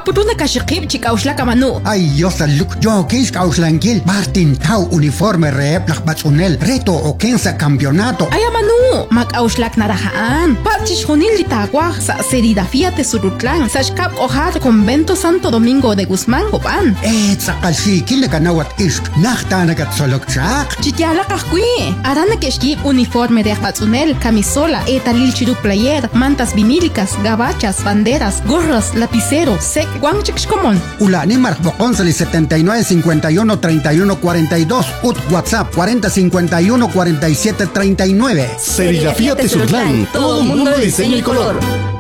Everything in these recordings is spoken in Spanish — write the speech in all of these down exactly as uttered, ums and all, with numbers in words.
apuruna kashikib chikauslaka manu. Ay, yosa luk yo kis kauslankil. Martin Tau uniforme rep lak batzunel. Reto o kensa campeonato. Ay manu, makauslak narahaan. Pachish junil litagua sa Serigrafía Tesulutlan. Sashkap ojar convento Santo Domingo de Guzmán Copan. Eh, tsakalsi kile kanawat isk. Nachtana katsolok chak. Chitiala kahkui. Arana keshkib uniforme de batzunel, camisola, etalil chiru player, mantas vinílicas, gabachas, banderas, gorras, lapicero, sec, guanchixcomon. Ulani Marcboconsali setenta y nueve cincuenta y uno treinta y uno cuarenta y dos. Ut WhatsApp cuarenta cincuenta y uno cuarenta y siete treinta y nueve. Serigrafía Tesulutlan, todo el mundo de diseño y color.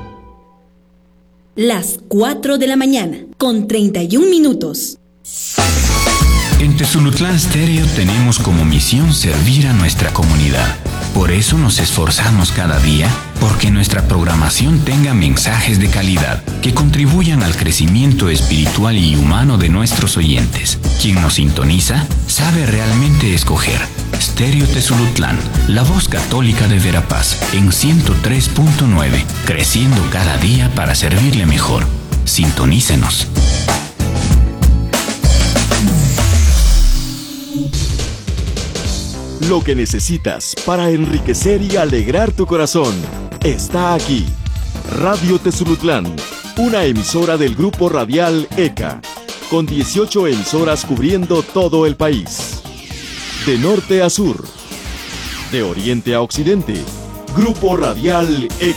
Las cuatro de la mañana, con treinta y un minutos. En Tesulutlan Stereo tenemos como misión servir a nuestra comunidad. Por eso nos esforzamos cada día porque nuestra programación tenga mensajes de calidad que contribuyan al crecimiento espiritual y humano de nuestros oyentes. Quien nos sintoniza sabe realmente escoger. Stereo Tesulutlan, la voz católica de Verapaz, en ciento tres punto nueve, creciendo cada día para servirle mejor. Sintonícenos. Lo que necesitas para enriquecer y alegrar tu corazón está aquí. Radio Tesulutlan, una emisora del grupo radial E C A, con dieciocho emisoras cubriendo todo el país. De norte a sur, de oriente a occidente, Grupo Radial E C A.